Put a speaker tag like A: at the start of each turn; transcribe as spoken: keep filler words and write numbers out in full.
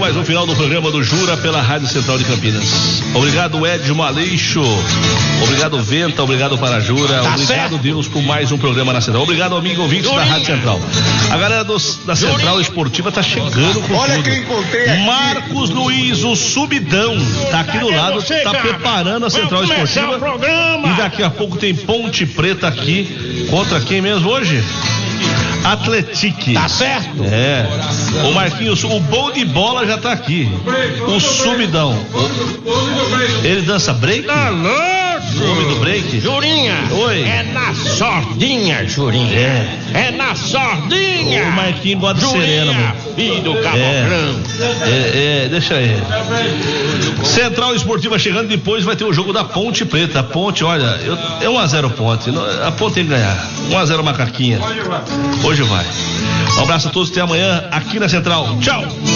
A: mais um final do programa do Jura pela Rádio Central de Campinas. Obrigado, Edson Aleixo. Obrigado, Venta. Obrigado para a Jura. Tá obrigado, certo. Deus, por mais um programa na Central. Obrigado, amigo ouvinte da Rádio Central. A galera dos, da Central Jurinha. Esportiva tá chegando com
B: Olha
A: tudo.
B: quem encontrei aqui.
A: Marcos Luiz, o Subidão, tá aqui do lado,
C: você,
A: tá
C: cara?
A: preparando a Central
C: Vamos
A: Esportiva.
C: o programa.
A: E daqui a pouco tem Ponte Preta aqui. Contra quem mesmo hoje? Atletique.
C: Tá certo?
A: É. O Marquinhos, o bom de bola já tá aqui. O Subidão. Ele dança break?
C: Tá louco?
A: O homem do break?
C: Jurinha.
A: Oi.
C: É na sordinha, Jurinha.
A: É.
C: É na sordinha.
A: O Marquinhos gosta de sereno, mano.
C: E do Cabo
A: É.
C: Branco.
A: É, é, deixa aí. Central Esportiva chegando, depois vai ter o jogo da Ponte Preta. A Ponte, olha, eu, é um a zero Ponte. A Ponte tem que ganhar. um a zero Macaquinha. Hoje vai. Um abraço a todos, até amanhã aqui na Central. Tchau.